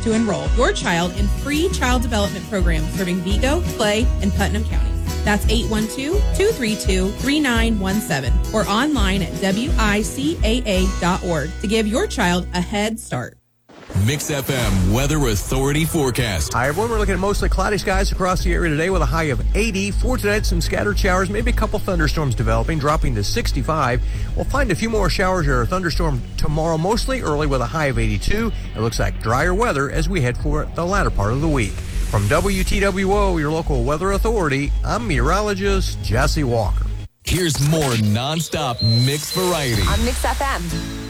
to enroll your child in free child development programs serving Vigo, Clay, and Putnam counties. That's 812-232-3917 or online at wicaa.org to give your child a head start. Mix FM Weather Authority forecast. Hi, everyone. We're looking at mostly cloudy skies across the area today with a high of 80. For tonight, some scattered showers, maybe a couple thunderstorms developing, dropping to 65. We'll find a few more showers or a thunderstorm tomorrow, mostly early with a high of 82. It looks like drier weather as we head for the latter part of the week. From WTWO, your local weather authority, I'm meteorologist Jesse Walker. Here's more nonstop mix variety on Mix FM.